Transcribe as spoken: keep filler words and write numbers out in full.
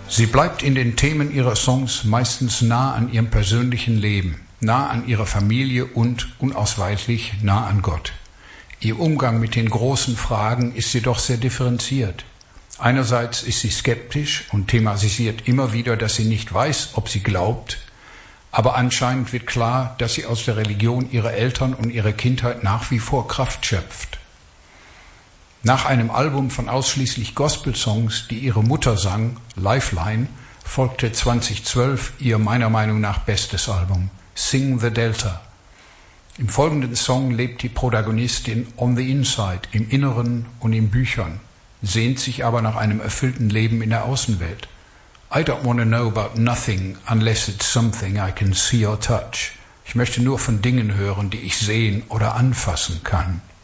Sie bleibt in den Themen ihrer Songs meistens nah an ihrem persönlichen Leben, nah an ihrer Familie und unausweichlich nah an Gott. Ihr Umgang mit den großen Fragen ist jedoch sehr differenziert. Einerseits ist sie skeptisch und thematisiert immer wieder, dass sie nicht weiß, ob sie glaubt, aber anscheinend wird klar, dass sie aus der Religion ihrer Eltern und ihrer Kindheit nach wie vor Kraft schöpft. Nach einem Album von ausschließlich Gospel-Songs, die ihre Mutter sang, Lifeline, folgte zweitausendzwölf ihr meiner Meinung nach bestes Album, Sing the Delta. Im folgenden Song lebt die Protagonistin on the inside, im Inneren und in Büchern, sehnt sich aber nach einem erfüllten Leben in der Außenwelt. I don't want to know about nothing unless it's something I can see or touch. Ich möchte nur von Dingen hören, die ich sehen oder anfassen kann.